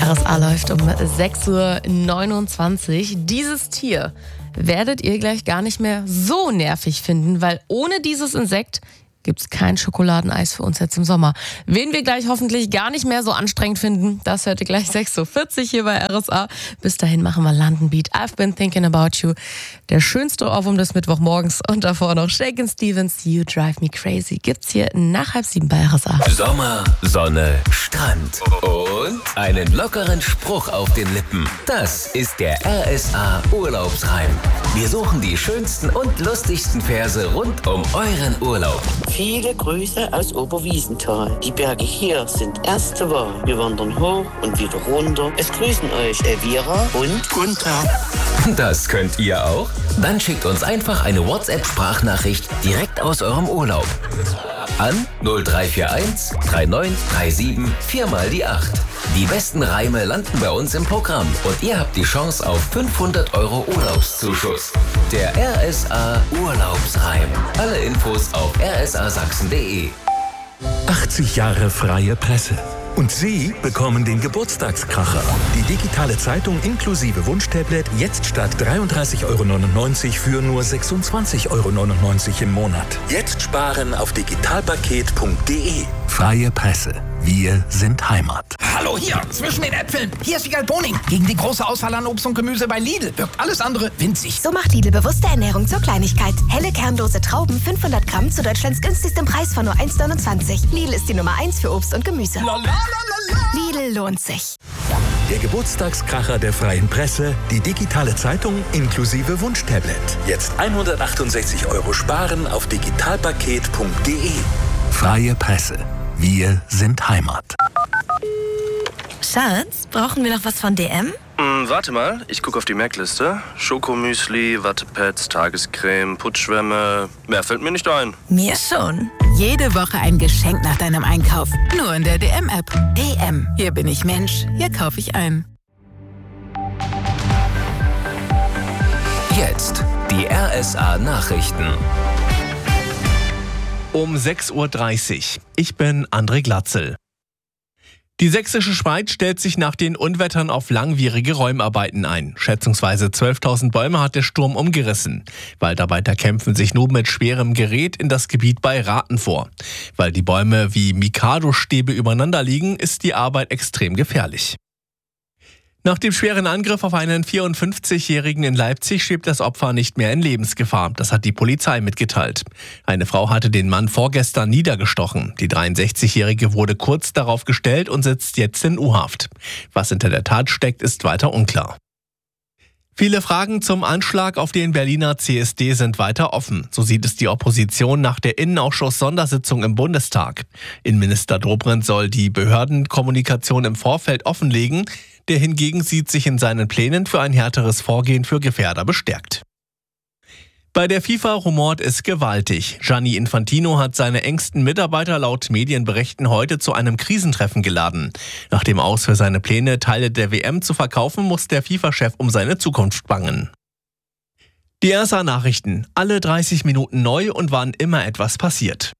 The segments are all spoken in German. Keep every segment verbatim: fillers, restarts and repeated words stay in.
R S A läuft um sechs Uhr neunundzwanzig. Dieses Tier werdet ihr gleich gar nicht mehr so nervig finden, weil ohne dieses Insekt gibt es kein Schokoladeneis für uns jetzt im Sommer. Wen wir gleich hoffentlich gar nicht mehr so anstrengend finden, das hört ihr gleich sechs Uhr vierzig hier bei R S A. Bis dahin machen wir London Beat. I've been thinking about you. Der schönste Ohrwurm des Mittwochmorgens und davor noch Shakin' Stevens, You Drive Me Crazy. Gibt's hier nach halb sieben bei R S A. Sommer, Sonne, Strand und einen lockeren Spruch auf den Lippen. Das ist der R S A Urlaubsreim. Wir suchen die schönsten und lustigsten Verse rund um euren Urlaub. Viele Grüße aus Oberwiesenthal. Die Berge hier sind erste Wahl. Wir wandern hoch und wieder runter. Es grüßen euch Elvira und Gunther. Das könnt ihr auch? Dann schickt uns einfach eine WhatsApp-Sprachnachricht direkt aus eurem Urlaub. An null drei vier eins drei neun drei sieben vier mal die acht. Die besten Reime landen bei uns im Programm und ihr habt die Chance auf fünfhundert Euro Urlaubszuschuss. Der R S A Urlaubsreim. Alle Infos auf r s a sachsen punkt d e. achtzig Jahre freie Presse. Und Sie bekommen den Geburtstagskracher. Die digitale Zeitung inklusive Wunschtablet jetzt statt dreiunddreißig Euro neunundneunzig für nur sechsundzwanzig Euro neunundneunzig im Monat. Jetzt sparen auf digitalpaket punkt d e. Freie Presse. Wir sind Heimat. Hallo hier, zwischen den Äpfeln. Hier ist Wiegald Boning. Gegen die große Auswahl an Obst und Gemüse bei Lidl wirkt alles andere winzig. So macht Lidl bewusste Ernährung zur Kleinigkeit. Helle kernlose Trauben, fünfhundert Gramm zu Deutschlands günstigstem Preis von nur eins Euro neunundzwanzig. Lidl ist die Nummer eins für Obst und Gemüse. Lidl lohnt sich. Der Geburtstagskracher der freien Presse, die digitale Zeitung inklusive Wunschtablet. Jetzt hundertachtundsechzig Euro sparen auf digitalpaket punkt d e. Freie Presse. Wir sind Heimat. Schatz, brauchen wir noch was von D M? Hm, warte mal, ich gucke auf die Merkliste. Schokomüsli, Wattepads, Tagescreme, Putzschwämme. Mehr fällt mir nicht ein. Mir schon. Jede Woche ein Geschenk nach deinem Einkauf. Nur in der D M-App. D M. Hier bin ich Mensch. Hier kaufe ich ein. Jetzt die R S A Nachrichten. Um sechs Uhr dreißig. Ich bin André Glatzel. Die sächsische Schweiz stellt sich nach den Unwettern auf langwierige Räumarbeiten ein. Schätzungsweise zwölftausend Bäume hat der Sturm umgerissen. Waldarbeiter kämpfen sich nun mit schwerem Gerät in das Gebiet bei Rathen vor. Weil die Bäume wie Mikado-Stäbe übereinander liegen, ist die Arbeit extrem gefährlich. Nach dem schweren Angriff auf einen vierundfünfzigjährigen in Leipzig schwebt das Opfer nicht mehr in Lebensgefahr. Das hat die Polizei mitgeteilt. Eine Frau hatte den Mann vorgestern niedergestochen. Die dreiundsechzigjährige wurde kurz darauf gestellt und sitzt jetzt in U-Haft. Was hinter der Tat steckt, ist weiter unklar. Viele Fragen zum Anschlag auf den Berliner C S D sind weiter offen. So sieht es die Opposition nach der Innenausschuss-Sondersitzung im Bundestag. Innenminister Dobrindt soll die Behördenkommunikation im Vorfeld offenlegen. Der hingegen sieht sich in seinen Plänen für ein härteres Vorgehen für Gefährder bestärkt. Bei der FIFA rumort es gewaltig. Gianni Infantino hat seine engsten Mitarbeiter laut Medienberichten heute zu einem Krisentreffen geladen. Nach dem Aus für seine Pläne, Teile der W M zu verkaufen, muss der FIFA-Chef um seine Zukunft bangen. Die R S A-Nachrichten. Alle dreißig Minuten neu und wann immer etwas passiert.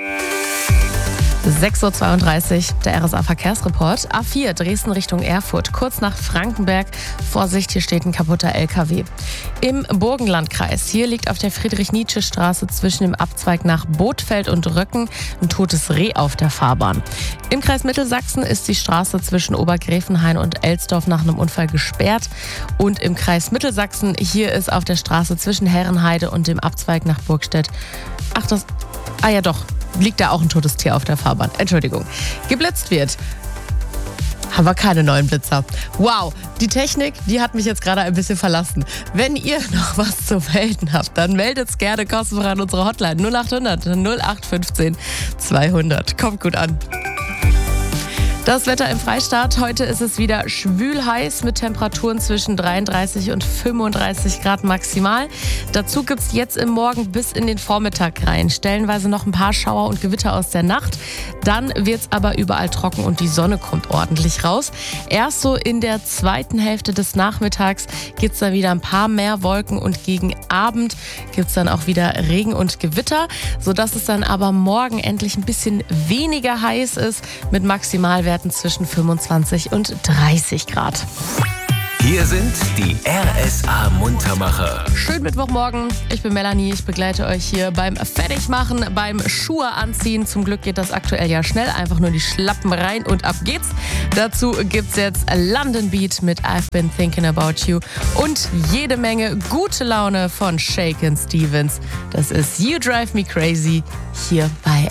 sechs Uhr zweiunddreißig, der R S A-Verkehrsreport. A vier, Dresden Richtung Erfurt, kurz nach Frankenberg. Vorsicht, hier steht ein kaputter L K W. Im Burgenlandkreis, hier liegt auf der Friedrich-Nietzsche-Straße zwischen dem Abzweig nach Bothfeld und Röcken ein totes Reh auf der Fahrbahn. Im Kreis Mittelsachsen ist die Straße zwischen Obergräfenhain und Elsdorf nach einem Unfall gesperrt. Und im Kreis Mittelsachsen, hier ist auf der Straße zwischen Herrenheide und dem Abzweig nach Burgstedt. Ach, das... Ah ja doch. Liegt da auch ein totes Tier auf der Fahrbahn. Entschuldigung. Geblitzt wird. Haben wir keine neuen Blitzer. Wow, die Technik, die hat mich jetzt gerade ein bisschen verlassen. Wenn ihr noch was zu melden habt, dann meldet's gerne kostenfrei an unsere Hotline null acht hundert null acht fünfzehn zweihundert. Kommt gut an. Das Wetter im Freistaat. Heute ist es wieder schwül heiß mit Temperaturen zwischen dreiunddreißig und fünfunddreißig Grad maximal. Dazu gibt es jetzt im Morgen bis in den Vormittag rein stellenweise noch ein paar Schauer und Gewitter aus der Nacht. Dann wird es aber überall trocken und die Sonne kommt ordentlich raus. Erst so in der zweiten Hälfte des Nachmittags gibt es dann wieder ein paar mehr Wolken und gegen Abend gibt es dann auch wieder Regen und Gewitter, sodass es dann aber morgen endlich ein bisschen weniger heiß ist mit Maximalwerten Tiefstwerten zwischen fünfundzwanzig und dreißig Grad. Hier sind die R S A-Muntermacher. Schönen Mittwochmorgen, ich bin Melanie, ich begleite euch hier beim Fertigmachen, beim Schuhe anziehen. Zum Glück geht das aktuell ja schnell, einfach nur die Schlappen rein und ab geht's. Dazu gibt's jetzt London Beat mit I've Been Thinking About You und jede Menge gute Laune von Shakin' Stevens. Das ist You Drive Me Crazy hier bei